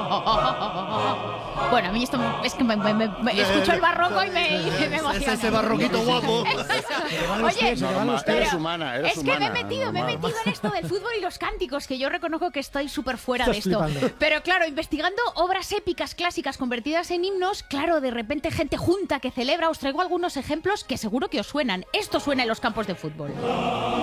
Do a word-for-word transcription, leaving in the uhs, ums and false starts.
Bueno, a mí esto es que me, me, me, me escucho el barroco y me, y me emociona. Es ese barroquito guapo. Oye, Norma, pero eres humana, eres es que humana, me he metido, me he Norma. metido en esto del fútbol y los cánticos, que yo reconozco que estoy súper fuera de Estás esto. flipando. Pero claro, investigando obras épicas clásicas convertidas en himnos, claro, de repente gente junta que celebra. Os traigo algunos ejemplos que seguro que os suenan. Esto suena en los campos de fútbol.